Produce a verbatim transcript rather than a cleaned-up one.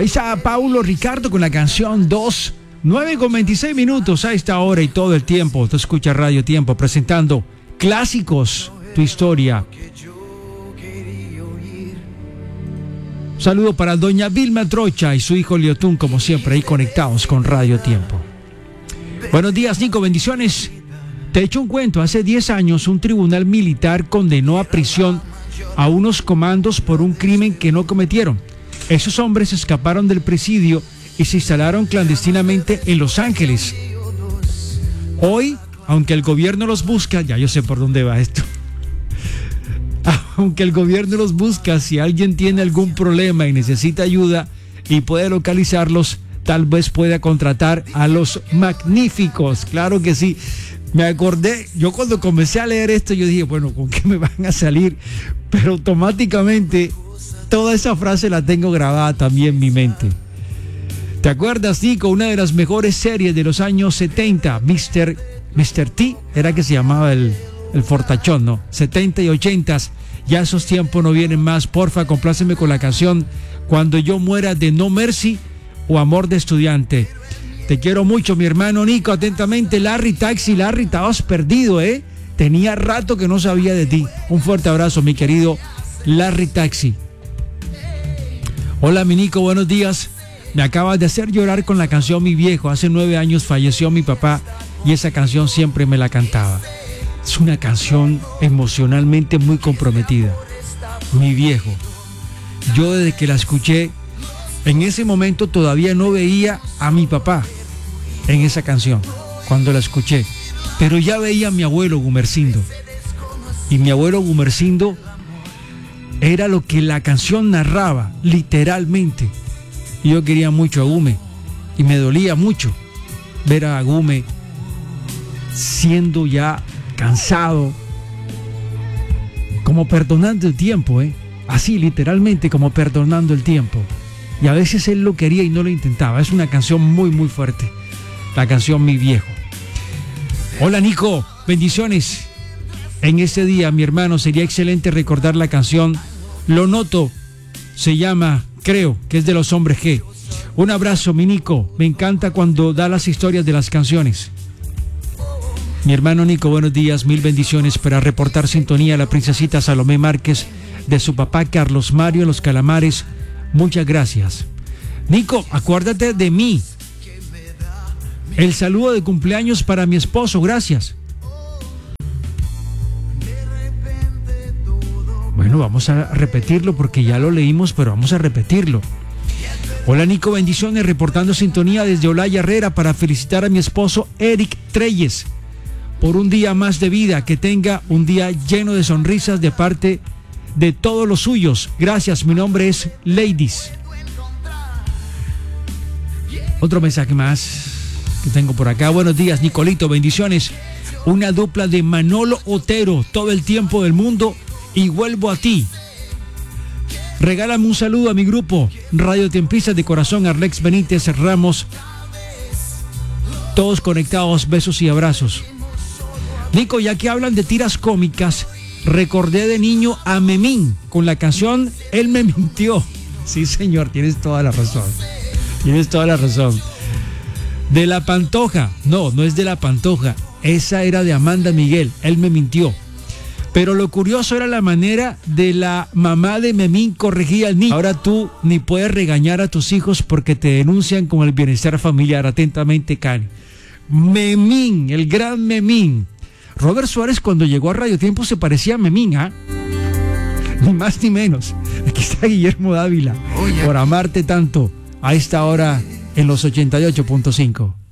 Ahí está Paulo Ricardo con la canción dos, nueve con veintiséis minutos a esta hora y todo el tiempo. Tú escuchas Radio Tiempo presentando clásicos, tu historia. Saludo para doña Vilma Trocha y su hijo Leotún, como siempre, ahí conectados con Radio Tiempo. Buenos días, Nico, bendiciones. Te he hecho un cuento. Hace diez años un tribunal militar condenó a prisión a unos comandos por un crimen que no cometieron. Esos hombres escaparon del presidio y se instalaron clandestinamente en Los Ángeles. Hoy, aunque el gobierno los busca, ya yo sé por dónde va esto. Aunque el gobierno los busca, si alguien tiene algún problema y necesita ayuda y puede localizarlos, tal vez pueda contratar a los magníficos. Claro que sí. Me acordé, yo cuando comencé a leer esto, yo dije, bueno, ¿con qué me van a salir? Pero automáticamente toda esa frase la tengo grabada también en mi mente. ¿Te acuerdas, Nico? Una de las mejores series de los años setenta, mister mister T, era que se llamaba el, el fortachón, ¿no? setenta y ochenta, ya esos tiempos no vienen más. Porfa, compláceme con la canción Cuando yo muera de No Mercy o Amor de Estudiante. Te quiero mucho, mi hermano Nico. Atentamente, Larry Taxi. Larry, estabas perdido, ¿eh? Tenía rato que no sabía de ti. Un fuerte abrazo, mi querido Larry Taxi. Hola, mi Nico, buenos días. Me acabas de hacer llorar con la canción Mi Viejo. Hace nueve años falleció mi papá y esa canción siempre me la cantaba. Es una canción emocionalmente muy comprometida. Mi Viejo. Yo desde que la escuché, en ese momento todavía no veía a mi papá en esa canción, cuando la escuché. Pero ya veía a mi abuelo Gumercindo. Y mi abuelo Gumercindo era lo que la canción narraba, literalmente. Y yo quería mucho a Gume. Y me dolía mucho ver a Gume siendo ya cansado, como perdonando el tiempo, ¿eh? Así, literalmente, como perdonando el tiempo. Y a veces él lo quería y no lo intentaba. Es una canción muy, muy fuerte. La canción Mi Viejo. Hola, Nico. Bendiciones. En este día, mi hermano, sería excelente recordar la canción Lo Noto. Se llama Creo, que es de Los Hombres G. Un abrazo, mi Nico. Me encanta cuando da las historias de las canciones. Mi hermano Nico, buenos días. Mil bendiciones para reportar sintonía a la princesita Salomé Márquez de su papá Carlos Mario en Los Calamares. Muchas gracias. Nico, acuérdate de mí. El saludo de cumpleaños para mi esposo, gracias. Bueno, vamos a repetirlo porque ya lo leímos, pero vamos a repetirlo. Hola, Nico, bendiciones, reportando sintonía desde Olaya Herrera para felicitar a mi esposo Eric Treyes por un día más de vida. Que tenga un día lleno de sonrisas de parte de todos los suyos. Gracias, mi nombre es Ladies. Otro mensaje más que tengo por acá. Buenos días, Nicolito, bendiciones. Una dupla de Manolo Otero, todo el tiempo del mundo y vuelvo a ti. Regálame un saludo a mi grupo Radio Templistas de Corazón, Arlex Benítez Ramos. Todos conectados, besos y abrazos. Nico, ya que hablan de tiras cómicas, recordé de niño a Memín con la canción Él me mintió. Sí, señor, tienes toda la razón. Tienes toda la razón. De La Pantoja. No, no es de La Pantoja. Esa era de Amanda Miguel. Él me mintió. Pero lo curioso era la manera de la mamá de Memín corregir al niño. Ahora tú ni puedes regañar a tus hijos porque te denuncian con el bienestar familiar. Atentamente, Cani. Memín, el gran Memín. Robert Suárez cuando llegó a Radio Tiempo se parecía a Memín, ¿ah? ¿eh? Ni más ni menos. Aquí está Guillermo Dávila. Por amarte tanto. A esta hora en los ochenta y ocho punto cinco.